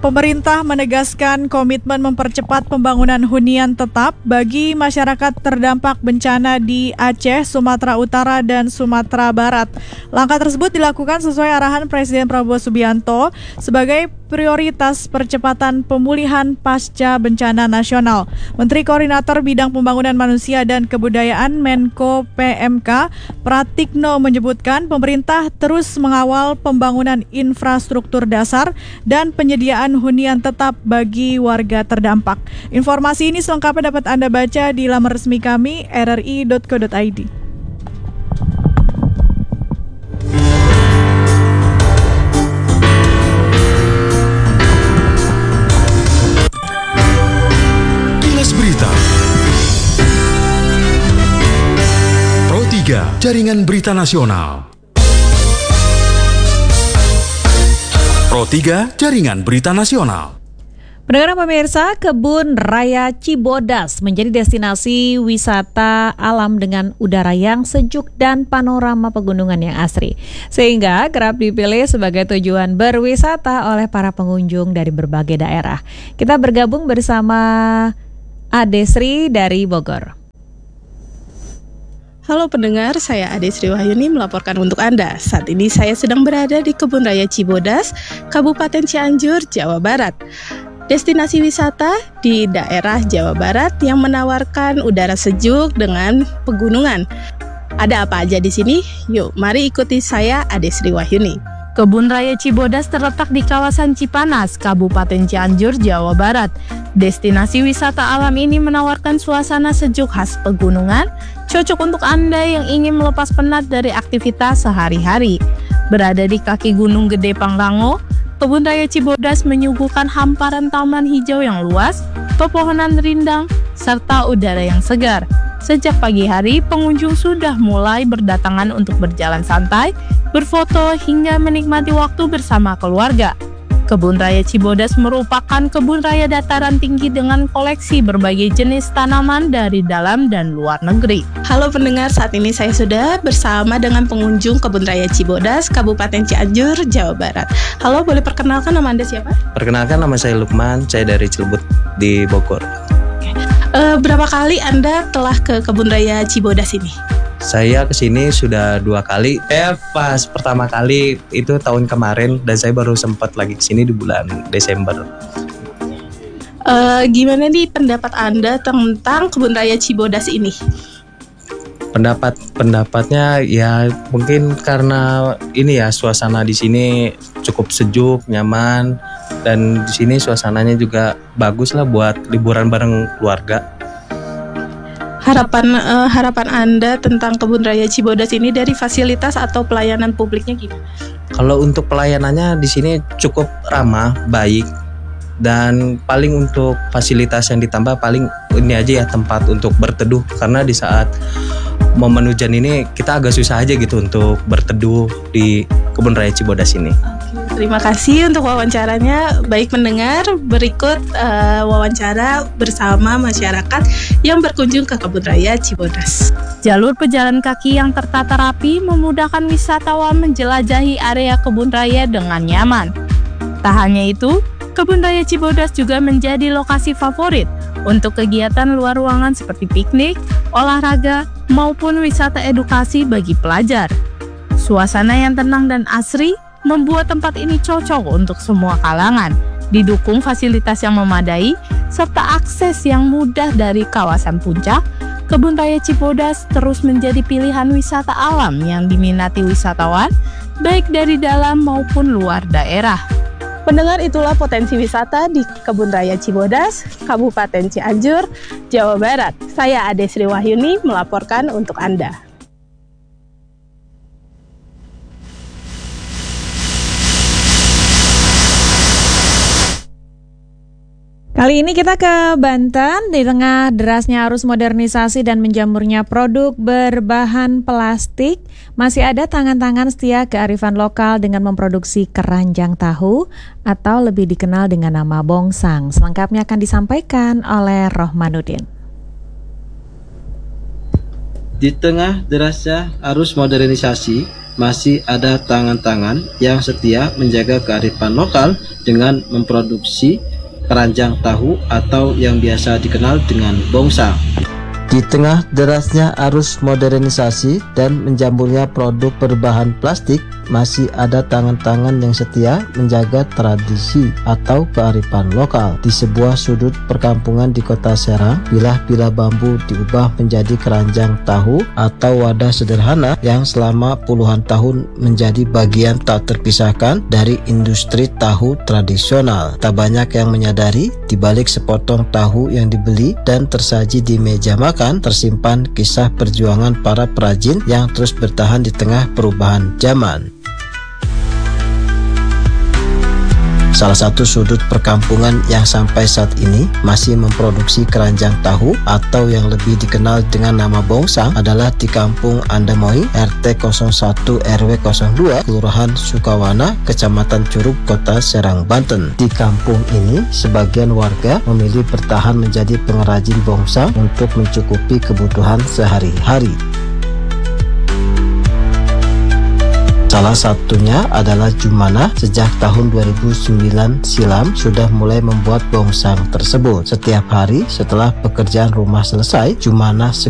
Pemerintah menegaskan komitmen mempercepat pembangunan hunian tetap bagi masyarakat terdampak bencana di Aceh, Sumatera Utara, dan Sumatera Barat. Langkah tersebut dilakukan sesuai arahan Presiden Prabowo Subianto sebagai prioritas percepatan pemulihan pasca bencana nasional. Menteri Koordinator Bidang Pembangunan Manusia dan Kebudayaan Menko PMK Pratikno menyebutkan pemerintah terus mengawal pembangunan infrastruktur dasar dan penyediaan hunian tetap bagi warga terdampak. Informasi ini selengkapnya dapat Anda baca di laman resmi kami rri.co.id. Kilas Berita Pro 3 Jaringan Berita Nasional. Pro 3 Jaringan Berita Nasional. Pendengar pemirsa, Kebun Raya Cibodas menjadi destinasi wisata alam dengan udara yang sejuk dan panorama pegunungan yang asri, sehingga kerap dipilih sebagai tujuan berwisata oleh para pengunjung dari berbagai daerah. Kita bergabung bersama Ade Sri dari Bogor. Halo pendengar, saya Ade Sri Wahyuni melaporkan untuk Anda. Saat ini saya sedang berada di Kebun Raya Cibodas, Kabupaten Cianjur, Jawa Barat. Destinasi wisata di daerah Jawa Barat yang menawarkan udara sejuk dengan pegunungan. Ada apa aja di sini? Yuk, mari ikuti saya Ade Sri Wahyuni. Kebun Raya Cibodas terletak di kawasan Cipanas, Kabupaten Cianjur, Jawa Barat. Destinasi wisata alam ini menawarkan suasana sejuk khas pegunungan, cocok untuk Anda yang ingin melepas penat dari aktivitas sehari-hari. Berada di kaki Gunung Gede Pangrango, Kebun Raya Cibodas menyuguhkan hamparan taman hijau yang luas, pepohonan rindang, serta udara yang segar. Sejak pagi hari, pengunjung sudah mulai berdatangan untuk berjalan santai, berfoto, hingga menikmati waktu bersama keluarga. Kebun Raya Cibodas merupakan kebun raya dataran tinggi dengan koleksi berbagai jenis tanaman dari dalam dan luar negeri. Halo pendengar, saat ini saya sudah bersama dengan pengunjung Kebun Raya Cibodas, Kabupaten Cianjur, Jawa Barat. Halo, boleh perkenalkan nama Anda siapa? Perkenalkan, nama saya Lukman, saya dari Cilebut di Bogor. Berapa kali Anda telah ke Kebun Raya Cibodas ini? Saya kesini sudah 2 kali. Pas pertama kali itu tahun kemarin dan saya baru sempat lagi kesini di bulan Desember. Gimana nih pendapat Anda tentang Kebun Raya Cibodas ini? Pendapatnya ya mungkin karena ini ya suasana di sini cukup sejuk, nyaman, dan di sini suasananya juga bagus lah buat liburan bareng keluarga. Harapan Anda tentang Kebun Raya Cibodas ini dari fasilitas atau pelayanan publiknya gimana? Kalau untuk pelayanannya di sini cukup ramah, baik, dan paling untuk fasilitas yang ditambah paling ini aja ya, tempat untuk berteduh, karena di saat momen hujan ini kita agak susah aja gitu untuk berteduh di Kebun Raya Cibodas ini. Terima kasih untuk wawancaranya. Baik pendengar, berikut wawancara bersama masyarakat yang berkunjung ke Kebun Raya Cibodas. Jalur pejalan kaki yang tertata rapi memudahkan wisatawan menjelajahi area kebun raya dengan nyaman. Tak hanya itu, Kebun Raya Cibodas juga menjadi lokasi favorit untuk kegiatan luar ruangan seperti piknik, olahraga, maupun wisata edukasi bagi pelajar. Suasana yang tenang dan asri membuat tempat ini cocok untuk semua kalangan, didukung fasilitas yang memadai, serta akses yang mudah dari kawasan puncak. Kebun Raya Cibodas terus menjadi pilihan wisata alam yang diminati wisatawan, baik dari dalam maupun luar daerah. Pendengar, itulah potensi wisata di Kebun Raya Cibodas, Kabupaten Cianjur, Jawa Barat. Saya Ade Sri Wahyuni melaporkan untuk Anda. Kali ini kita ke Banten. Di tengah derasnya arus modernisasi dan menjamurnya produk berbahan plastik, masih ada tangan-tangan setia kearifan lokal dengan memproduksi keranjang tahu atau lebih dikenal dengan nama bongsang. Selengkapnya akan disampaikan oleh Rohmanuddin. Di tengah derasnya arus modernisasi masih ada tangan-tangan yang setia menjaga kearifan lokal dengan memproduksi keranjang tahu atau yang biasa dikenal dengan bongsang. Di tengah derasnya arus modernisasi dan menjamurnya produk berbahan plastik, masih ada tangan-tangan yang setia menjaga tradisi atau kearifan lokal. Di sebuah sudut perkampungan di kota Serang, bilah-bilah bambu diubah menjadi keranjang tahu atau wadah sederhana yang selama puluhan tahun menjadi bagian tak terpisahkan dari industri tahu tradisional. Tak banyak yang menyadari, di balik sepotong tahu yang dibeli dan tersaji di meja makan, tersimpan kisah perjuangan para perajin yang terus bertahan di tengah perubahan zaman. Salah satu sudut perkampungan yang sampai saat ini masih memproduksi keranjang tahu atau yang lebih dikenal dengan nama bongsang adalah di Kampung Andamoi, RT 01 RW 02, Kelurahan Sukawana, Kecamatan Curug, Kota Serang, Banten. Di kampung ini, sebagian warga memilih bertahan menjadi pengrajin bongsang untuk mencukupi kebutuhan sehari-hari. Salah satunya adalah Jumana. Sejak tahun 2009 silam sudah mulai membuat bongsang tersebut. Setiap hari setelah pekerjaan rumah selesai, Jumana